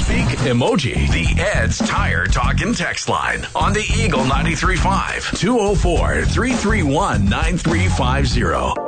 Speak emoji. The Ed's Tire Talkin' text line on the Eagle 93.5 204-331-9350.